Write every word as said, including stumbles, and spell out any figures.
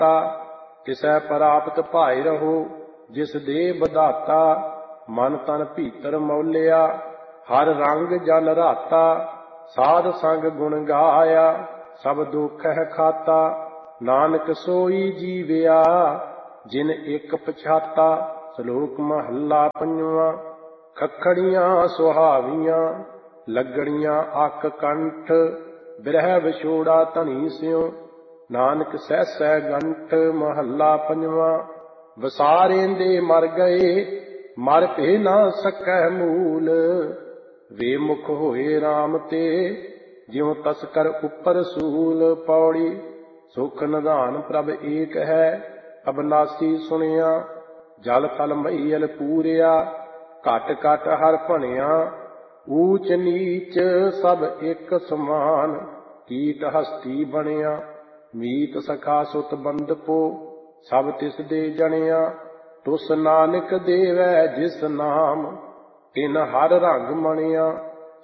किसै प्राप्त भाई रहो जिस दे बधाता। मन तन भीतर मौलिया हर रंग जन राता। साध संग गुण गाया सब दुख है खाता। नानक सोई जीविया जिन एक पछाता। श्लोक महला पंजवा। खखड़ियां सुहावियां लगड़ियां अक कंठ। बिरह विछोड़ा धनी स्यों नानक सहसै गंठ। महला पंजवा। विसारेंदे मर गए मर भे ना सकै मूल। वे मुख होए राम ते ज्यों तस्कर उपर सूल। पौड़ी सुख निधान प्रभ एक है अबनासी सुनिया। जल थल महीयल पूरिया घट घट हर भणिया। ऊच नीच सब एक समान कीट हस्ती बनिया। मीत सखा सुत बंदपो सब तिस दे जनिया। तुस नानक देवै जिस नाम तिन हर रंग मनिया।